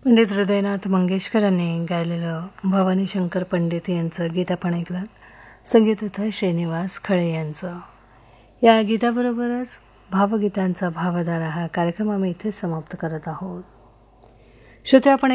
पंडित हृदयनाथ मंगेशकर यांनी गायलेलं भवानी शंकर पंडित यांचं गीत आपण ऐकलं. संगीत होतं श्रीनिवास खळे यांचं. या गीताबरोबरच भावगीतांचा भावधारा हा कार्यक्रम आम्ही इथेच समाप्त करत आहोत. श्रोते, आपण